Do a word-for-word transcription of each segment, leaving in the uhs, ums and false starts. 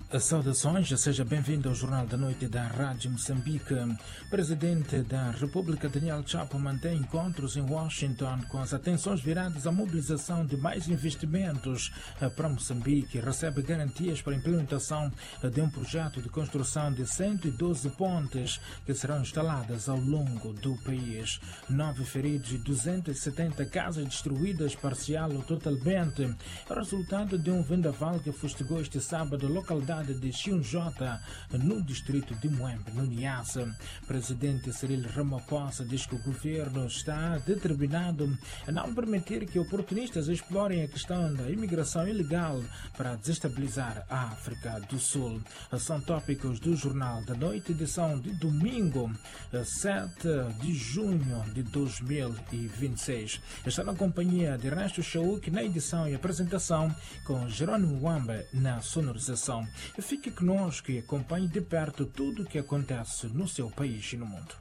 Saudações, seja bem-vindo ao Jornal da Noite da Rádio Moçambique. Presidente da República, Daniel Chapo, mantém encontros em Washington com as atenções viradas à mobilização de mais investimentos para Moçambique e recebe garantias para a implementação de um projeto de construção de cento e doze pontes que serão instaladas ao longo do país. Nove feridos e duzentas e setenta casas destruídas parcial ou totalmente. É o resultado de um vendaval que fustigou este sábado a localidade de Xinjota, no distrito de Moembe, no Niassa. Presidente Cyril Ramaphosa diz que o governo está determinado a não permitir que oportunistas explorem a questão da imigração ilegal para desestabilizar a África do Sul. São tópicos do Jornal da Noite, edição de domingo, sete de junho de dois mil e vinte e seis. Está na companhia de Ernesto Chauk na edição e apresentação, com Jerônimo Wamba na sonorização. Fique conosco e acompanhe de perto tudo o que acontece no seu país e no mundo.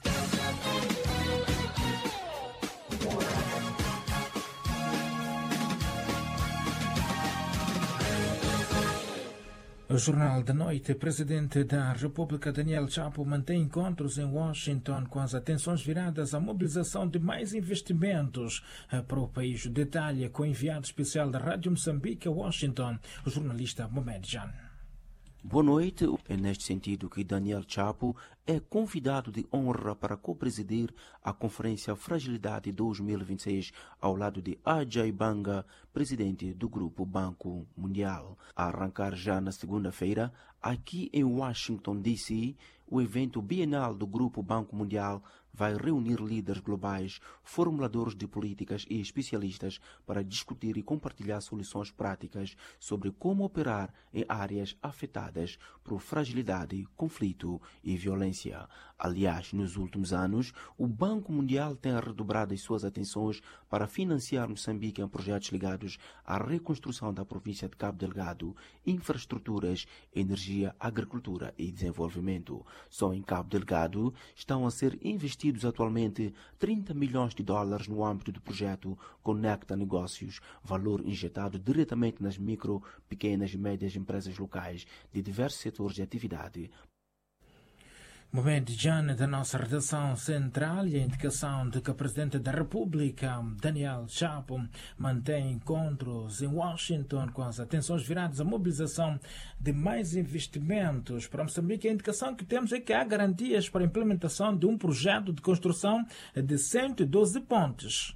O Jornal da Noite. Presidente da República, Daniel Chapo, mantém encontros em Washington com as atenções viradas à mobilização de mais investimentos para o país. O detalhe com o enviado especial da Rádio Moçambique a Washington, o jornalista Mohamed Jan. Boa noite. É neste sentido que Daniel Chapo é convidado de honra para co-presidir a Conferência Fragilidade dois mil e vinte e seis ao lado de Ajay Banga, presidente do Grupo Banco Mundial. A arrancar já na segunda-feira, aqui em Washington, D C, o evento bienal do Grupo Banco Mundial vai reunir líderes globais, formuladores de políticas e especialistas para discutir e compartilhar soluções práticas sobre como operar em áreas afetadas por fragilidade, conflito e violência. Aliás, nos últimos anos, o Banco Mundial tem redobrado as suas atenções para financiar Moçambique em projetos ligados à reconstrução da província de Cabo Delgado, infraestruturas, energia, agricultura e desenvolvimento. Só em Cabo Delgado estão a ser investidos atualmente trinta milhões de dólares no âmbito do projeto Conecta Negócios, valor injetado diretamente nas micro, pequenas e médias empresas locais de diversos setores de atividade. Mohamed Jan, da nossa redação central, e a indicação de que o Presidente da República, Daniel Chapo, mantém encontros em Washington com as atenções viradas à mobilização de mais investimentos para Moçambique. A indicação que temos é que há garantias para a implementação de um projeto de construção de cento e doze pontes.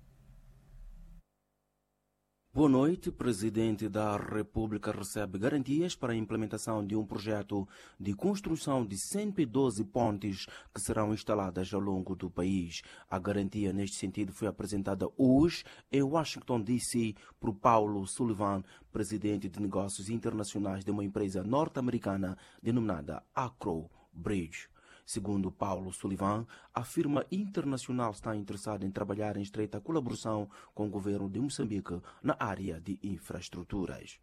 Boa noite. Presidente da República recebe garantias para a implementação de um projeto de construção de cento e doze pontes que serão instaladas ao longo do país. A garantia neste sentido foi apresentada hoje em Washington, D C, por Paulo Sullivan, presidente de negócios internacionais de uma empresa norte-americana denominada Acro Bridge. Segundo Paulo Sullivan, a firma internacional está interessada em trabalhar em estreita colaboração com o governo de Moçambique na área de infraestruturas.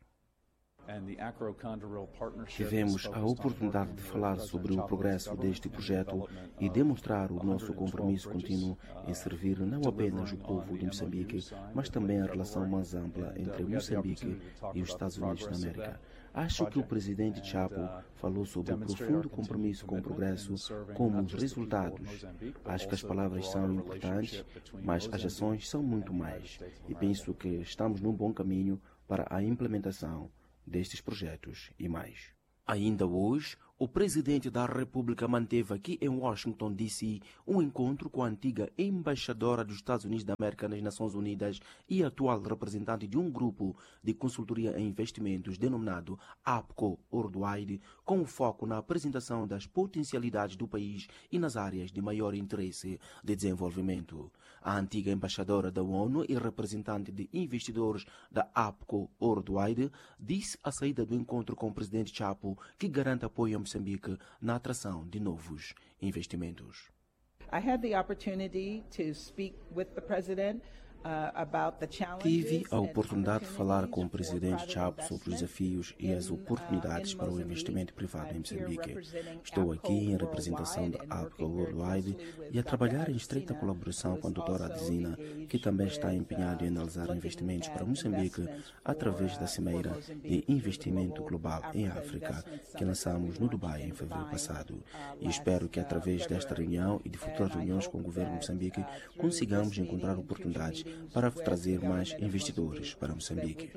Tivemos a oportunidade de falar sobre o progresso deste projeto e demonstrar o nosso compromisso contínuo em servir não apenas o povo de Moçambique, mas também a relação mais ampla entre Moçambique e os Estados Unidos da América. Acho que o presidente Chapo falou sobre o profundo compromisso com o progresso, como os resultados. Acho que as palavras são importantes, mas as ações são muito mais. E penso que estamos num bom caminho para a implementação destes projetos e mais. Ainda hoje, o presidente da República manteve aqui em Washington, D C, um encontro com a antiga embaixadora dos Estados Unidos da América nas Nações Unidas e atual representante de um grupo de consultoria em investimentos denominado APCO Worldwide, com foco na apresentação das potencialidades do país e nas áreas de maior interesse de desenvolvimento. A antiga embaixadora da ONU e representante de investidores da APCO Worldwide disse à saída do encontro com o presidente Chapo que garante apoio a Moçambique na atração de novos investimentos. I had the opportunity to speak with the president Tive a oportunidade de falar com o presidente Chapo sobre os desafios e as oportunidades para o investimento privado em Moçambique. Estou aqui em representação da APCO Worldwide e a trabalhar em estreita colaboração com a doutora Adesina, que também está empenhada em analisar investimentos para Moçambique através da Cimeira de Investimento Global em África, que lançamos no Dubai em fevereiro passado. E espero que através desta reunião e de futuras reuniões com o governo de Moçambique consigamos encontrar oportunidades para trazer mais investidores para Moçambique.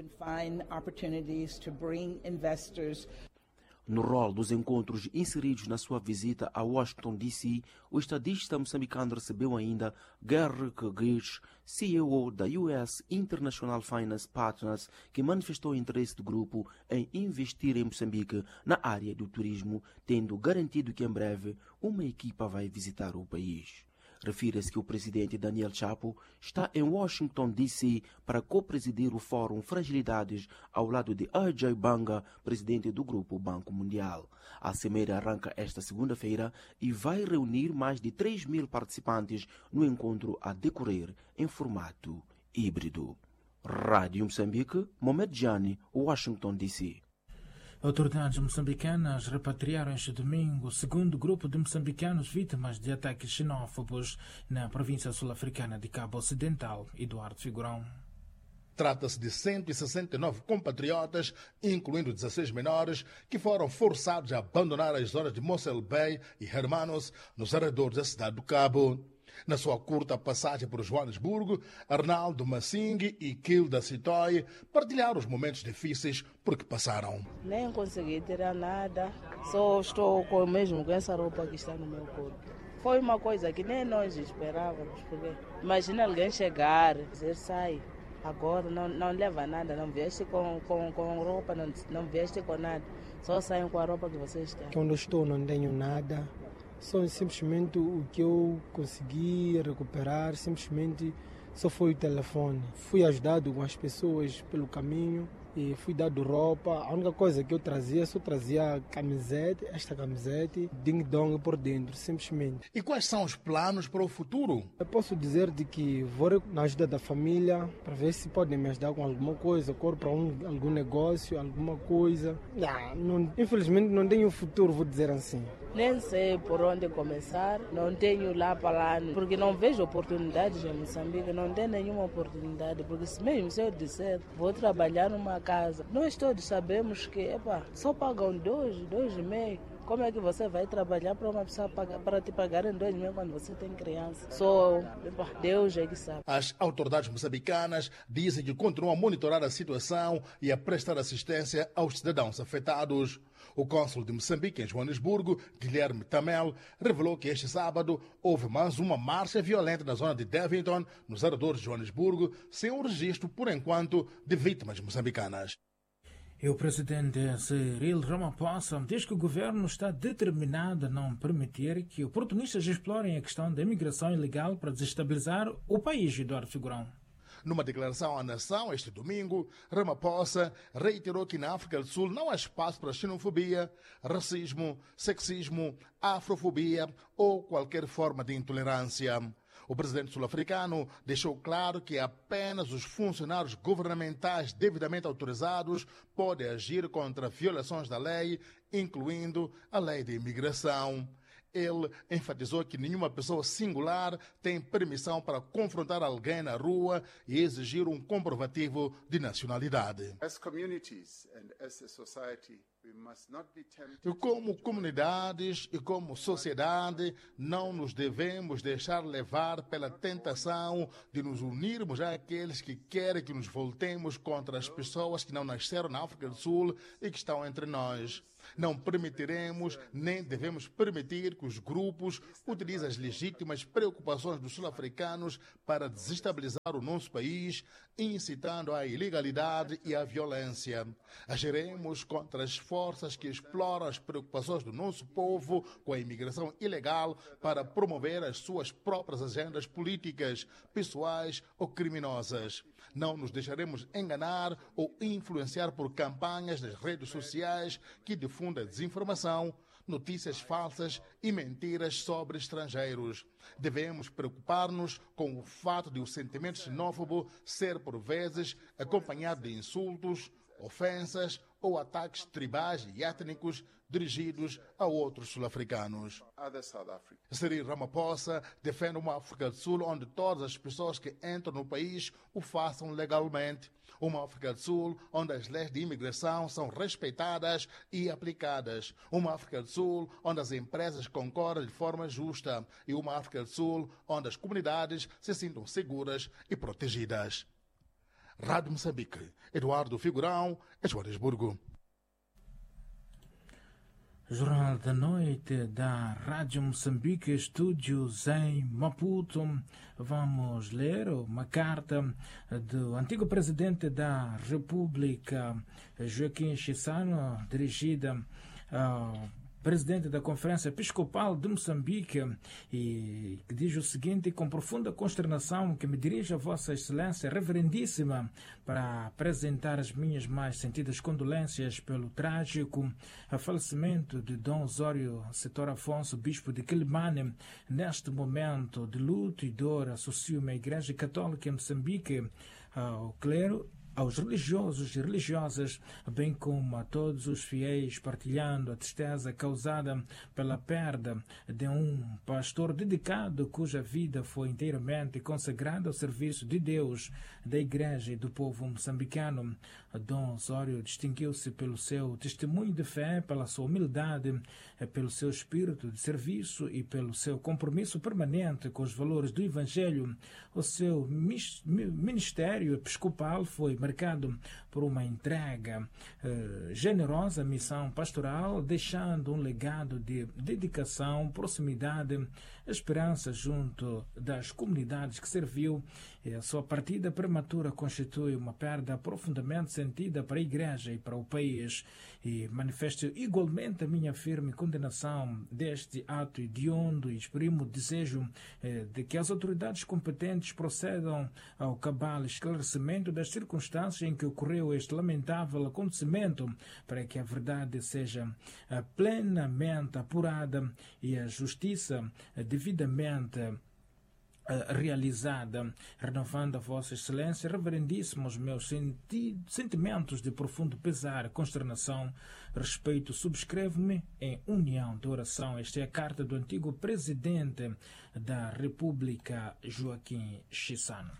No rol dos encontros inseridos na sua visita a Washington, D C, o estadista moçambicano recebeu ainda Gary Kugich, C E O da U S International Finance Partners, que manifestou o interesse do grupo em investir em Moçambique na área do turismo, tendo garantido que em breve uma equipa vai visitar o país. Refere-se que o presidente Daniel Chapo está em Washington, D C para co-presidir o Fórum Fragilidades ao lado de Ajay Banga, presidente do Grupo Banco Mundial. A cimeira arranca esta segunda-feira e vai reunir mais de três mil participantes no encontro a decorrer em formato híbrido. Rádio Moçambique, Mohamed Jani, Washington, D C. Autoridades moçambicanas repatriaram este domingo o segundo grupo de moçambicanos vítimas de ataques xenófobos na província sul-africana de Cabo Ocidental. Eduardo Figurão. Trata-se de cento e sessenta e nove compatriotas, incluindo dezesseis menores, que foram forçados a abandonar as zonas de Mossel Bay e Hermanos, nos arredores da cidade do Cabo. Na sua curta passagem por Joanesburgo, Arnaldo Massing e Kilda Sitoy partilharam os momentos difíceis por que passaram. Nem consegui tirar nada, só estou com, mesmo com essa roupa que está no meu corpo. Foi uma coisa que nem nós esperávamos, porque imagina alguém chegar, dizer sai, agora não, não leva nada, não veste com, com, com roupa, não, não veste com nada, só saem com a roupa que vocês têm. Onde estou não tenho nada. Só simplesmente o que eu consegui recuperar, simplesmente só foi o telefone. Fui ajudado com as pessoas pelo caminho e fui dado roupa. A única coisa que eu trazia, só trazia camiseta, esta camiseta, ding-dong por dentro, simplesmente. E quais são os planos para o futuro? Eu posso dizer de que vou na ajuda da família para ver se podem me ajudar com alguma coisa, cor para um, algum negócio, alguma coisa. Não, não, infelizmente não tenho futuro, vou dizer assim. Nem sei por onde começar, não tenho lá para lá, porque não vejo oportunidades em Moçambique, não tenho nenhuma oportunidade, porque mesmo se eu disser, vou trabalhar numa casa, nós todos sabemos que epa, só pagam dois, dois e meio. Como é que você vai trabalhar para uma pessoa pagar, para te pagar em dois mil quando você tem criança? Só epa, Deus é que sabe. As autoridades moçambicanas dizem que continuam a monitorar a situação e a prestar assistência aos cidadãos afetados. O cônsul de Moçambique em Joanesburgo, Guilherme Tamel, revelou que este sábado houve mais uma marcha violenta na zona de Devonton, nos arredores de Joanesburgo, sem um registro, por enquanto, de vítimas moçambicanas. E o presidente Cyril Ramaphosa diz que o governo está determinado a não permitir que oportunistas explorem a questão da imigração ilegal para desestabilizar o país, Eduardo Figurão. Numa declaração à nação este domingo, Ramaphosa reiterou que na África do Sul não há espaço para xenofobia, racismo, sexismo, afrofobia ou qualquer forma de intolerância. O presidente sul-africano deixou claro que apenas os funcionários governamentais devidamente autorizados podem agir contra violações da lei, incluindo a lei de imigração. Ele enfatizou que nenhuma pessoa singular tem permissão para confrontar alguém na rua e exigir um comprovativo de nacionalidade. E como comunidades e como sociedade, não nos devemos deixar levar pela tentação de nos unirmos àqueles que querem que nos voltemos contra as pessoas que não nasceram na África do Sul e que estão entre nós. Não permitiremos, nem devemos permitir que os grupos utilizem as legítimas preocupações dos sul-africanos para desestabilizar o nosso país, incitando à ilegalidade e à violência. Agiremos contra as forças que exploram as preocupações do nosso povo com a imigração ilegal para promover as suas próprias agendas políticas, pessoais ou criminosas. Não nos deixaremos enganar ou influenciar por campanhas nas redes sociais que difundem desinformação, notícias falsas e mentiras sobre estrangeiros. Devemos preocupar-nos com o fato de o sentimento xenófobo ser, por vezes, acompanhado de insultos, ofensas ou ataques tribais e étnicos dirigidos a outros sul-africanos. Cyril Ramaphosa defende uma África do Sul onde todas as pessoas que entram no país o façam legalmente. Uma África do Sul onde as leis de imigração são respeitadas e aplicadas. Uma África do Sul onde as empresas concorrem de forma justa. E uma África do Sul onde as comunidades se sintam seguras e protegidas. Rádio Moçambique, Eduardo Figurão, Joanesburgo. Jornal da Noite da Rádio Moçambique, estúdios em Maputo. Vamos ler uma carta do antigo presidente da República, Joaquim Chissano, dirigida ao presidente da Conferência Episcopal de Moçambique, e que diz o seguinte: com profunda consternação que me dirijo a Vossa Excelência Reverendíssima para apresentar as minhas mais sentidas condolências pelo trágico falecimento de Dom Osório Setor Afonso, bispo de Quelimane. Neste momento de luto e dor, associo-me à Igreja Católica em Moçambique, ao clero, aos religiosos e religiosas, bem como a todos os fiéis, partilhando a tristeza causada pela perda de um pastor dedicado cuja vida foi inteiramente consagrada ao serviço de Deus, da Igreja e do povo moçambicano. Dom Osório distinguiu-se pelo seu testemunho de fé, pela sua humildade, pelo seu espírito de serviço e pelo seu compromisso permanente com os valores do Evangelho. O seu ministério episcopal foi marcado por uma entrega eh, generosa à missão pastoral, deixando um legado de dedicação, proximidade, esperança junto das comunidades que serviu. E a sua partida prematura constitui uma perda profundamente sentida para a Igreja e para o país, e manifesto igualmente a minha firme condenação deste ato hediondo e exprimo o desejo eh, de que as autoridades competentes procedam ao cabal esclarecimento das circunstâncias em que ocorreu este lamentável acontecimento, para que a verdade seja eh, plenamente apurada e a justiça eh, devidamente realizada, renovando a Vossa Excelência Reverendíssimos meus senti sentimentos de profundo pesar, consternação, respeito. Subscrevo-me em união de oração. Esta é a carta do antigo presidente da República, Joaquim Chissano.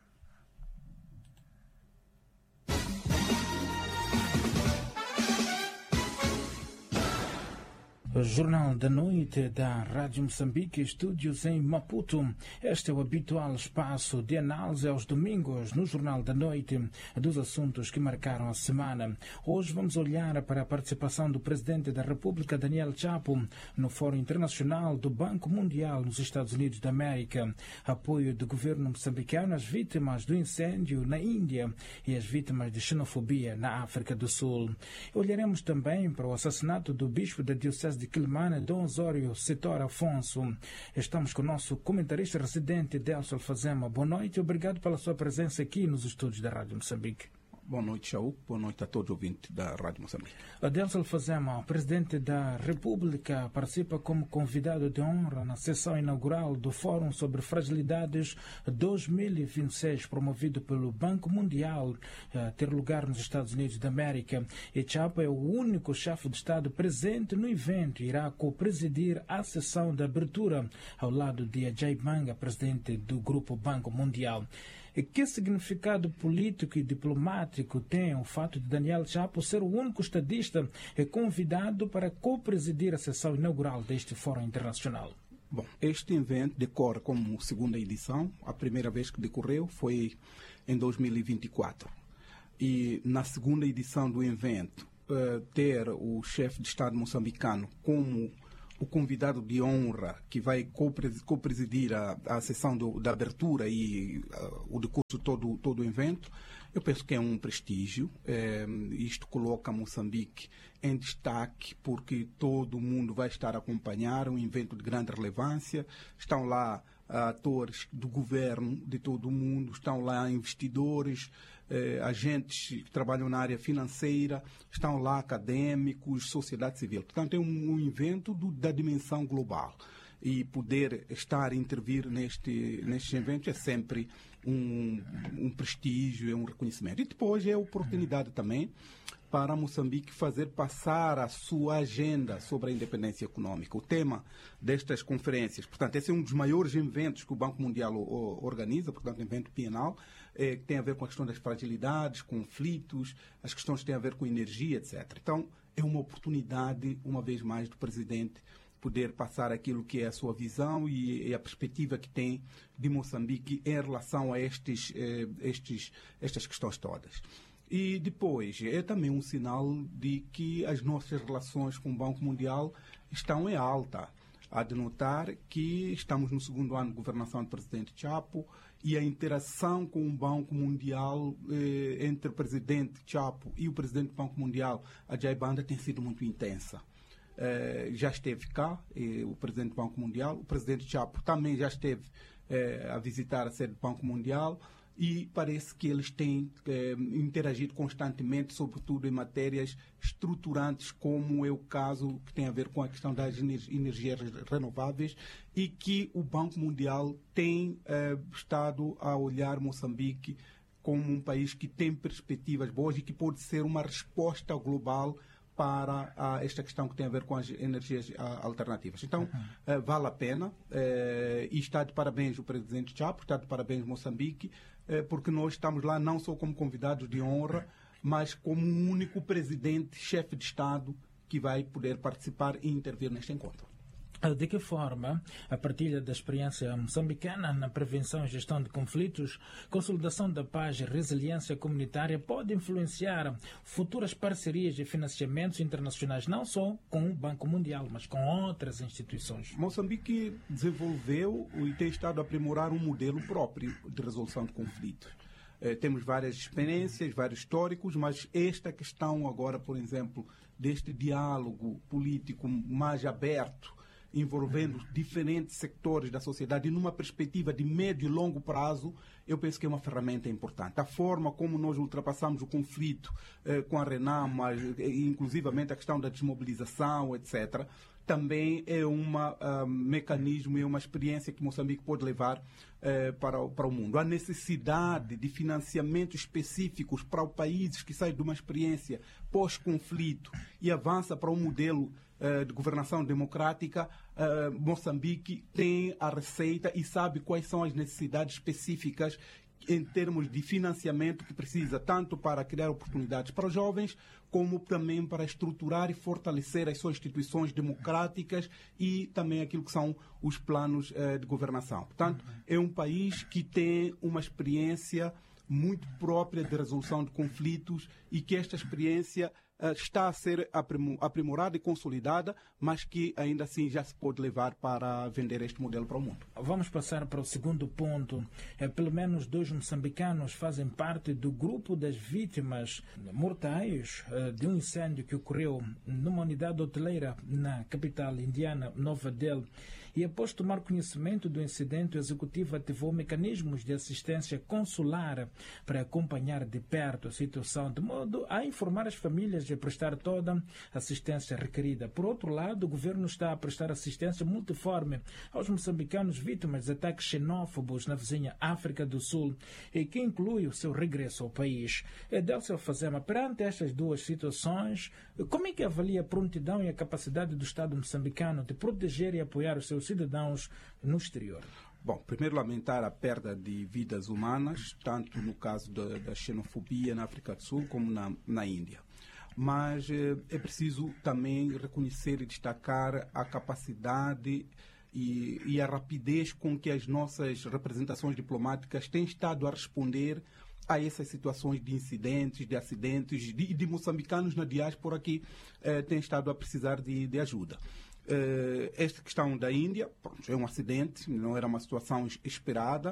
Jornal da Noite da Rádio Moçambique, estúdios em Maputo. Este é o habitual espaço de análise aos domingos no Jornal da Noite dos assuntos que marcaram a semana. Hoje vamos olhar para a participação do presidente da República, Daniel Chapo, no Fórum Internacional do Banco Mundial nos Estados Unidos da América, apoio do governo moçambicano às vítimas do incêndio na Índia e às vítimas de xenofobia na África do Sul. Olharemos também para o assassinato do bispo da Diocese de Quelimane, Dom Osório Setor Afonso. Estamos com o nosso comentarista residente, Delcio Alfazema. Boa noite e obrigado pela sua presença aqui nos estúdios da Rádio Moçambique. Boa noite, Chaú. Boa noite a todos os ouvintes da Rádio Moçambique. Delcio Alfazema, o presidente da República, participa como convidado de honra na sessão inaugural do Fórum sobre Fragilidades dois mil e vinte e seis, promovido pelo Banco Mundial, a ter lugar nos Estados Unidos da América. E Chapo é o único chefe de Estado presente no evento e irá co-presidir a sessão de abertura ao lado de Ajay Banga, presidente do Grupo Banco Mundial. E que significado político e diplomático tem o fato de Daniel Chapo ser o único estadista convidado para co-presidir a sessão inaugural deste Fórum Internacional? Bom, este evento decorre como segunda edição. A primeira vez que decorreu foi em dois mil e vinte e quatro. E na segunda edição do evento, uh, ter o chefe de Estado moçambicano como o convidado de honra que vai co-presidir a, a sessão do, da abertura e uh, o decurso todo todo o evento, eu penso que é um prestígio. É, isto coloca Moçambique em destaque porque todo mundo vai estar a acompanhar um evento de grande relevância. Estão lá uh, atores do governo de todo o mundo, estão lá investidores, eh, agentes que trabalham na área financeira, estão lá acadêmicos, sociedade civil. Portanto, é um, um evento do, da dimensão global. E poder estar e intervir neste, nestes eventos é sempre um, um prestígio, é um reconhecimento. E depois é a oportunidade também para Moçambique fazer passar a sua agenda sobre a independência econômica. O tema destas conferências, portanto, esse é um dos maiores eventos que o Banco Mundial organiza, portanto, um evento bienal, é, que tem a ver com a questão das fragilidades, conflitos, as questões que têm a ver com energia, etcétera. Então, é uma oportunidade, uma vez mais, do presidente poder passar aquilo que é a sua visão e, e a perspectiva que tem de Moçambique em relação a estes, eh, estes, estas questões todas. E depois, é também um sinal de que as nossas relações com o Banco Mundial estão em alta. Há de notar que estamos no segundo ano de governação do presidente Chapo e a interação com o Banco Mundial eh, entre o presidente Chapo e o presidente do Banco Mundial, Ajay Banda, tem sido muito intensa. Eh, já esteve cá, eh, o presidente do Banco Mundial, o presidente Chapo também já esteve eh, a visitar a sede do Banco Mundial e parece que eles têm eh, interagido constantemente, sobretudo em matérias estruturantes, como é o caso que tem a ver com a questão das energias renováveis e que o Banco Mundial tem eh, estado a olhar Moçambique como um país que tem perspectivas boas e que pode ser uma resposta global para a, esta questão que tem a ver com as energias a, alternativas. Então, uhum. eh, vale a pena eh, e está de parabéns o presidente Chapo, está de parabéns Moçambique, eh, porque nós estamos lá não só como convidados de honra, mas como um único presidente, chefe de Estado, que vai poder participar e intervir neste encontro. De que forma a partilha da experiência moçambicana na prevenção e gestão de conflitos, consolidação da paz e resiliência comunitária pode influenciar futuras parcerias e financiamentos internacionais, não só com o Banco Mundial, mas com outras instituições? Moçambique desenvolveu e tem estado a aprimorar um modelo próprio de resolução de conflitos. Eh, temos várias experiências, vários históricos, mas esta questão agora, por exemplo, deste diálogo político mais aberto, envolvendo diferentes sectores da sociedade e numa perspectiva de médio e longo prazo, eu penso que é uma ferramenta importante. A forma como nós ultrapassamos o conflito eh, com a Renamo, inclusivamente a questão da desmobilização, etcétera, também é um uh, mecanismo, é uma experiência que Moçambique pode levar uh, para, o, para o mundo. A necessidade de financiamentos específicos para os países que saem de uma experiência pós-conflito e avança para um modelo uh, de governação democrática, uh, Moçambique tem a receita e sabe quais são as necessidades específicas em termos de financiamento que precisa, tanto para criar oportunidades para os jovens, como também para estruturar e fortalecer as suas instituições democráticas e também aquilo que são os planos eh, de governação. Portanto, é um país que tem uma experiência muito própria de resolução de conflitos e que esta experiência uh, está a ser aprimorada e consolidada, mas que ainda assim já se pode levar para vender este modelo para o mundo. Vamos passar para o segundo ponto. É, pelo menos dois moçambicanos fazem parte do grupo das vítimas mortais uh, de um incêndio que ocorreu numa unidade hoteleira na capital indiana, Nova Delhi. E após tomar conhecimento do incidente, o executivo ativou mecanismos de assistência consular para acompanhar de perto a situação, de modo a informar as famílias e prestar toda a assistência requerida. Por outro lado, o governo está a prestar assistência multiforme aos moçambicanos vítimas de ataques xenófobos na vizinha África do Sul, e que inclui o seu regresso ao país. Delcio Fazema, perante estas duas situações, como é que avalia a prontidão e a capacidade do Estado moçambicano de proteger e apoiar os seus cidadãos no exterior? Bom, primeiro lamentar a perda de vidas humanas, tanto no caso da, da xenofobia na África do Sul como na, na Índia. Mas eh, é preciso também reconhecer e destacar a capacidade e, e a rapidez com que as nossas representações diplomáticas têm estado a responder a essas situações de incidentes, de acidentes, de, de moçambicanos na diáspora que eh, têm estado a precisar de, de ajuda. Uh, esta questão da Índia, pronto, é um acidente, não era uma situação esperada,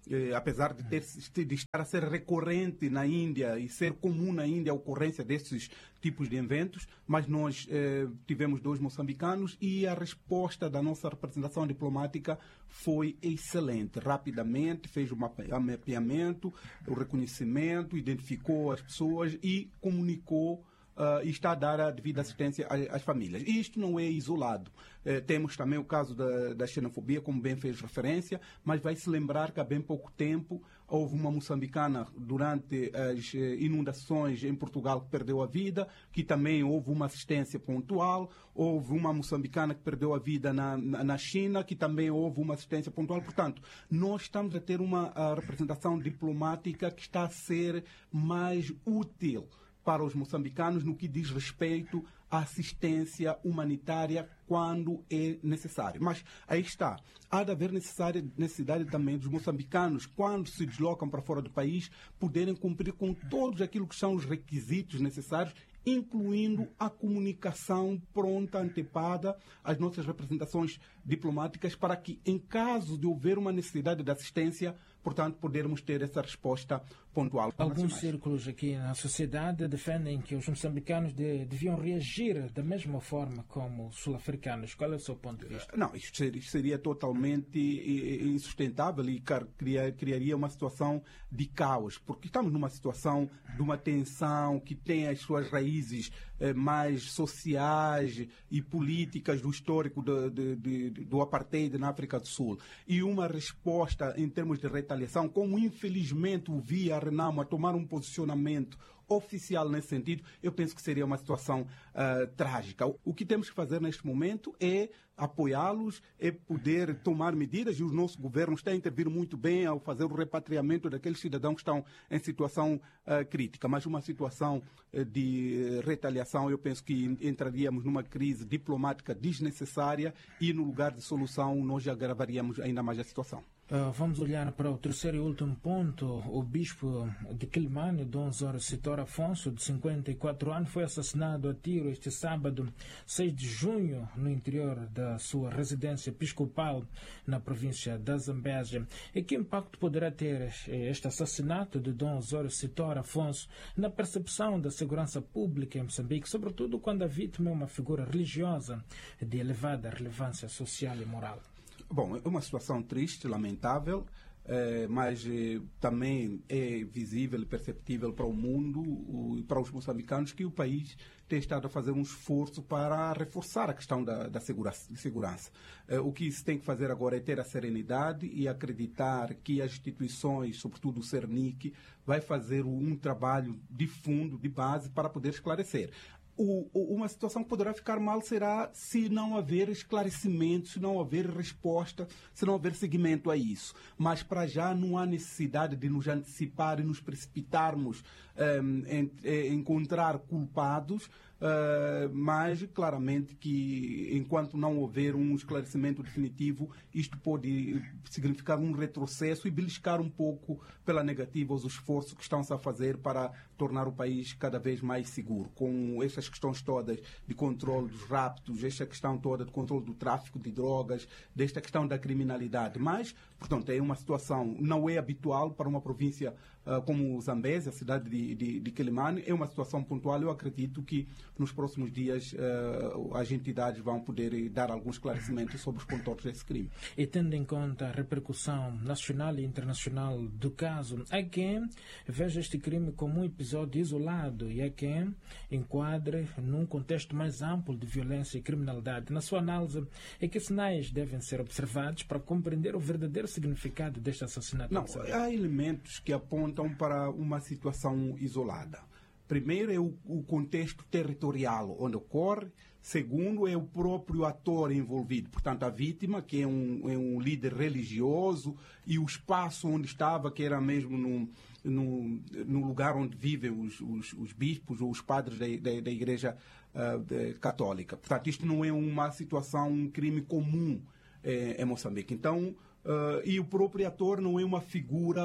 eh, apesar de, ter, de estar a ser recorrente na Índia e ser comum na Índia a ocorrência desses tipos de eventos, mas nós eh, tivemos dois moçambicanos e a resposta da nossa representação diplomática foi excelente. Rapidamente fez o mapeamento, o reconhecimento, identificou as pessoas e comunicou Uh, e está a dar a devida assistência às, às famílias. E isto não é isolado. Eh, temos também o caso da, da xenofobia, como bem fez referência, mas vai-se lembrar que há bem pouco tempo houve uma moçambicana durante as inundações em Portugal que perdeu a vida, que também houve uma assistência pontual, houve uma moçambicana que perdeu a vida na, na, na China, que também houve uma assistência pontual. Portanto, nós estamos a ter uma a representação diplomática que está a ser mais útil para os moçambicanos no que diz respeito à assistência humanitária quando é necessário. Mas aí está, há de haver necessidade também dos moçambicanos, quando se deslocam para fora do país, poderem cumprir com todos aquilo que são os requisitos necessários, incluindo a comunicação pronta, antepada às nossas representações diplomáticas, para que, em caso de houver uma necessidade de assistência, portanto, podermos ter essa resposta pontual. Alguns círculos aqui na sociedade defendem que os moçambicanos de, deviam reagir da mesma forma como os sul-africanos. Qual é o seu ponto de vista? Não, isto seria, seria totalmente insustentável e criar, criaria uma situação de caos, porque estamos numa situação de uma tensão que tem as suas raízes eh, mais sociais e políticas do histórico de, de, de, do apartheid na África do Sul. E uma resposta em termos de retaliação, como infelizmente o vi a Renamo a tomar um posicionamento oficial nesse sentido, eu penso que seria uma situação uh, trágica. O que temos que fazer neste momento é apoiá-los, é poder tomar medidas, e o nosso governo está a intervir muito bem ao fazer o repatriamento daqueles cidadãos que estão em situação uh, crítica. Mas uma situação uh, de retaliação, eu penso que entraríamos numa crise diplomática desnecessária e, no lugar de solução, nós agravaríamos ainda mais a situação. Uh, vamos olhar para o terceiro e último ponto. O bispo de Quelimane, Dom Osório Sitora Afonso, de cinquenta e quatro anos, foi assassinado a tiro este sábado, seis de junho, no interior da sua residência episcopal na província da Zambésia. E que impacto poderá ter este assassinato de Dom Osório Sitora Afonso na percepção da segurança pública em Moçambique, sobretudo quando a vítima é uma figura religiosa de elevada relevância social e moral? Bom, é uma situação triste, lamentável, eh, mas eh, também é visível e perceptível para o mundo e para os moçambicanos que o país tem estado a fazer um esforço para reforçar a questão da, da segurança. segurança. Eh, o que se tem que fazer agora é ter a serenidade e acreditar que as instituições, sobretudo o CERNIC, vai fazer um trabalho de fundo, de base, para poder esclarecer. O, uma situação que poderá ficar mal será se não haver esclarecimento, se não haver resposta, se não haver seguimento a isso. Mas, para já, não há necessidade de nos antecipar e nos precipitarmos um, em, em encontrar culpados, uh, mas, claramente, que enquanto não houver um esclarecimento definitivo, isto pode significar um retrocesso e beliscar um pouco pela negativa os esforços que estão-se a fazer para tornar o país cada vez mais seguro, com estas questões todas de controle dos raptos, esta questão toda de controle do tráfico de drogas, desta questão da criminalidade. Mas, portanto, é uma situação, não é habitual para uma província uh, como Zambésia, a cidade de, de, de Quelimane, é uma situação pontual. Eu acredito que nos próximos dias uh, as entidades vão poder dar alguns esclarecimentos sobre os contornos desse crime. E tendo em conta a repercussão nacional e internacional do caso, há quem veja este crime como um episódio isolado e há quem enquadre num contexto mais amplo de violência e criminalidade. Na sua análise, é que sinais devem ser observados para compreender o verdadeiro significado deste assassinato? Não, há elementos que apontam para uma situação isolada. Primeiro é o, o contexto territorial onde ocorre. Segundo é o próprio ator envolvido, portanto a vítima, que é um, é um líder religioso, e o espaço onde estava, que era mesmo no, no, no lugar onde vivem os, os, os bispos ou os padres da, da, da Igreja uh, de, Católica. Portanto, isto não é uma situação, um crime comum eh, em Moçambique. Então, uh, e o próprio ator não é uma figura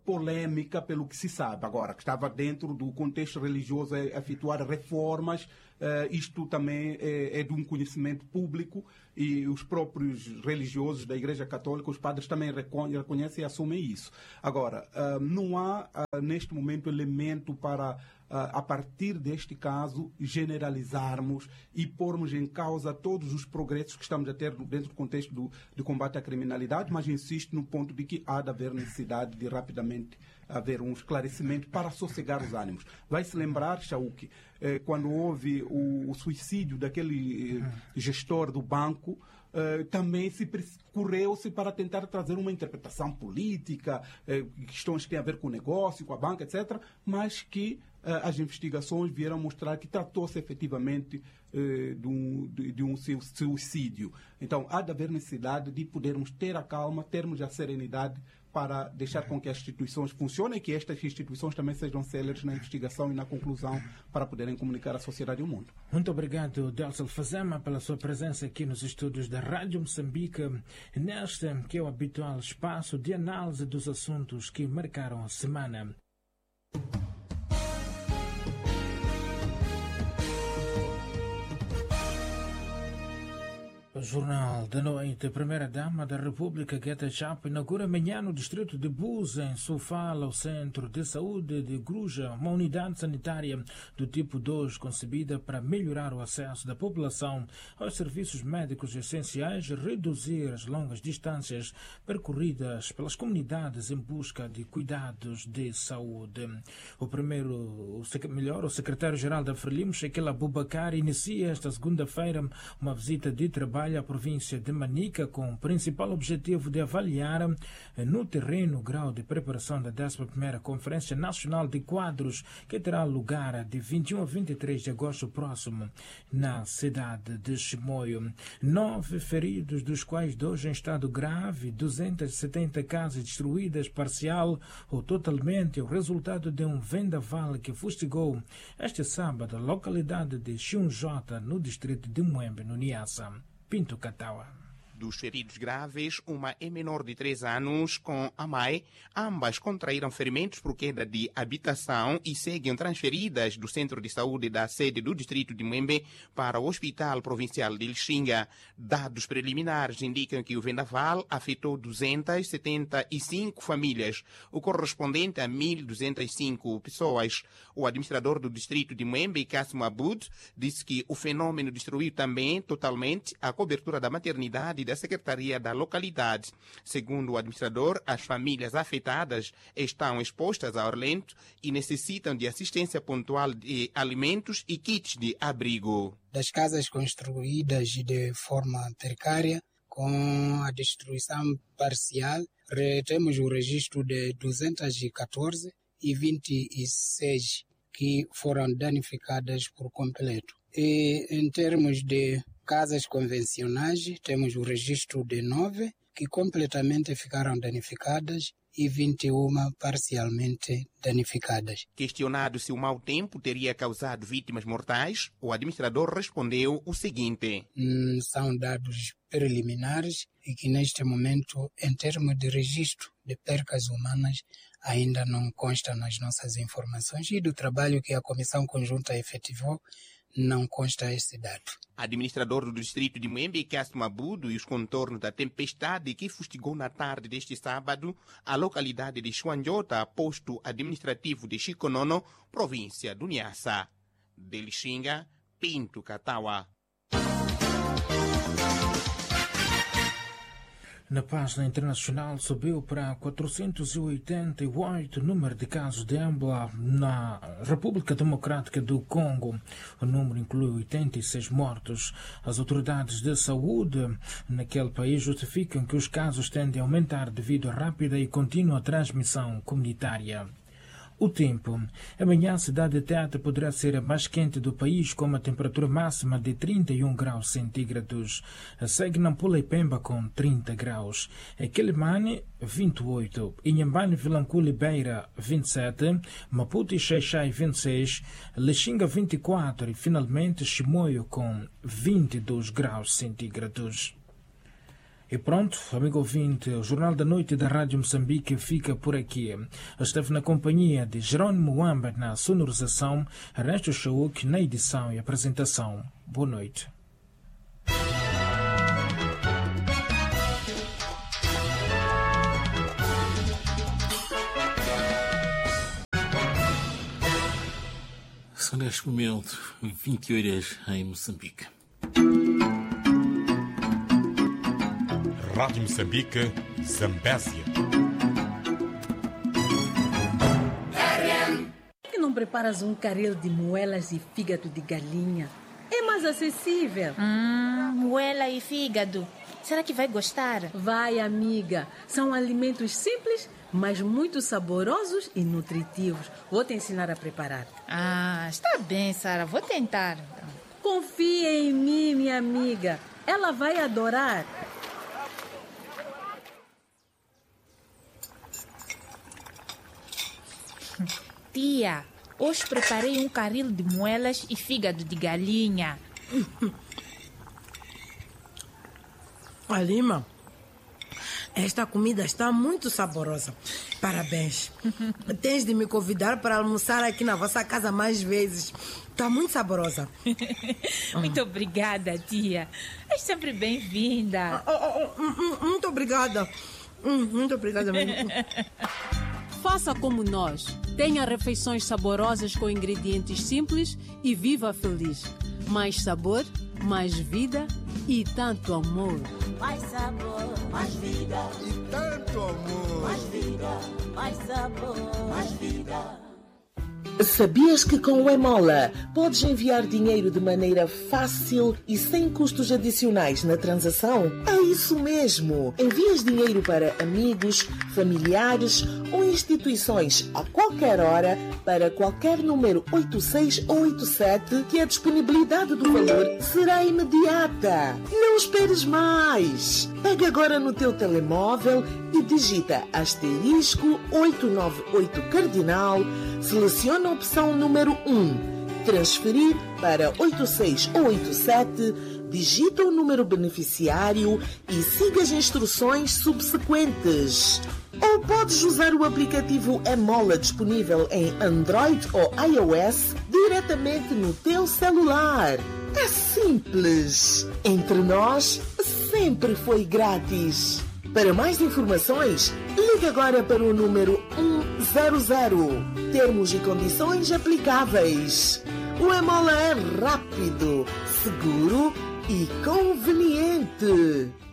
polêmica pelo que se sabe. Agora, que estava dentro do contexto religioso a efetuar reformas, uh, isto também é, é de um conhecimento público e os próprios religiosos da Igreja Católica, os padres também reconhecem e assumem isso. Agora, uh, não há uh, neste momento elemento para Uh, a partir deste caso, generalizarmos e pormos em causa todos os progressos que estamos a ter dentro do contexto do, do combate à criminalidade, mas insisto no ponto de que há de haver necessidade de rapidamente haver um esclarecimento para sossegar os ânimos. Vai-se lembrar, Chauque, eh, quando houve o, o suicídio daquele eh, gestor do banco, Uh, também se correu-se para tentar trazer uma interpretação política, uh, questões que têm a ver com o negócio, com a banca, etcétera, mas que uh, as investigações vieram mostrar que tratou-se efetivamente uh, de um, de, de um suicídio. Então, há de haver necessidade de podermos ter a calma, termos a serenidade para deixar com que as instituições funcionem e que estas instituições também sejam céleres na investigação e na conclusão para poderem comunicar à sociedade e ao mundo. Muito obrigado, Delcio Fazema, pela sua presença aqui nos estúdios da Rádio Moçambique, neste que é o habitual espaço de análise dos assuntos que marcaram a semana. O Jornal da Noite, a primeira-dama da República, Gueta Chapa, inaugura amanhã no distrito de Buza, em Sofala, o Centro de Saúde de Gruja, uma unidade sanitária do tipo dois, concebida para melhorar o acesso da população aos serviços médicos essenciais e reduzir as longas distâncias percorridas pelas comunidades em busca de cuidados de saúde. O primeiro, o, melhor, o secretário-geral da Frelimo, Shekel Abubakar, inicia esta segunda-feira uma visita de trabalho à província de Manica, com o principal objetivo de avaliar no terreno o grau de preparação da décima primeira Conferência Nacional de Quadros, que terá lugar de vinte e um a vinte e três de agosto próximo na cidade de Chimoio. Nove feridos, dos quais dois em estado grave, duzentas e setenta casas destruídas parcial ou totalmente, o resultado de um vendaval que fustigou este sábado a localidade de Xunjota, no distrito de Muembe, no Niassa. Pinto Catawa. Dos feridos graves, uma é menor de três anos com a mãe. Ambas contraíram ferimentos por queda de habitação e seguem transferidas do centro de saúde da sede do distrito de Muembe para o Hospital Provincial de Lixinga. Dados preliminares indicam que o vendaval afetou duzentas e setenta e cinco famílias, o correspondente a mil duzentas e cinco pessoas. O administrador do distrito de Muembe, Kassim Abud, disse que o fenômeno destruiu também totalmente a cobertura da maternidade da Secretaria da localidade. Segundo o administrador, as famílias afetadas estão expostas a orlento e necessitam de assistência pontual de alimentos e kits de abrigo. Das casas construídas de forma precária, com a destruição parcial, temos o registro de duzentas e catorze e vinte e seis que foram danificadas por completo. E em termos de casas convencionais, temos o registro de nove que completamente ficaram danificadas e vinte e uma parcialmente danificadas. Questionado se o mau tempo teria causado vítimas mortais, o administrador respondeu o seguinte: hum, são dados preliminares e que neste momento, em termos de registro de percas humanas, ainda não consta nas nossas informações, e do trabalho que a Comissão Conjunta efetivou, não consta esse dado. Administrador do distrito de Muembe, Kassim Abud, e os contornos da tempestade que fustigou na tarde deste sábado a localidade de Xuanjota, posto administrativo de Chiconono, província do Niassa. De Lixinga, Pinto Catawa. Na página internacional, subiu para quatrocentos e oitenta e oito o número de casos de ébola na República Democrática do Congo. O número inclui oitenta e seis mortos. As autoridades de saúde naquele país justificam que os casos tendem a aumentar devido à rápida e contínua transmissão comunitária. O tempo. Amanhã a cidade de Tete poderá ser a mais quente do país, com uma temperatura máxima de trinta e um graus centígrados. Segue Nampula e Pemba com trinta graus. Quelimane, vinte e oito. Inhambane, Vilanculo e Beira, vinte e sete. Maputo e Xai-Xai, vinte e seis. Lixinga, vinte e quatro. E finalmente Chimoio com vinte e dois graus centígrados. E pronto, amigo ouvinte, o Jornal da Noite da Rádio Moçambique fica por aqui. Esteve na companhia de Jerônimo Wamba na sonorização, Ernesto Chauk na edição e apresentação. Boa noite. São neste momento vinte horas em Moçambique. Rádio Moçambique, Zambésia. Por que não preparas um caril de moelas e fígado de galinha? É mais acessível. Hum, moela e fígado. Será que vai gostar? Vai, amiga. São alimentos simples, mas muito saborosos e nutritivos. Vou te ensinar a preparar. Ah, está bem, Sara. Vou tentar. Confia em mim, minha amiga. Ela vai adorar. Tia, hoje preparei um caril de moelas e fígado de galinha. Alima, esta comida está muito saborosa. Parabéns. Tens de me convidar para almoçar aqui na vossa casa mais vezes. Está muito saborosa. Muito obrigada, tia. És sempre bem-vinda. Oh, oh, oh, muito obrigada. Muito obrigada mesmo. Faça como nós. Tenha refeições saborosas com ingredientes simples e viva feliz. Mais sabor, mais vida e tanto amor. Mais sabor, mais vida e tanto amor. Mais vida, mais sabor, mais vida. Sabias que com o Emola podes enviar dinheiro de maneira fácil e sem custos adicionais na transação? É isso mesmo! Envias dinheiro para amigos, familiares ou instituições a qualquer hora para qualquer número oito seis oito sete que a disponibilidade do valor será imediata. Não esperes mais! Pega agora no teu telemóvel e digita asterisco oitocentos e noventa e oito cardinal, seleciona a opção número um, transferir para oito seis oito sete, digita o número beneficiário e siga as instruções subsequentes. Ou podes usar o aplicativo Emola disponível em Android ou iOS diretamente no teu celular. É simples. Entre nós, sempre foi grátis. Para mais informações, ligue agora para o número um zero zero. Termos e condições aplicáveis. O Emola é rápido, seguro e conveniente.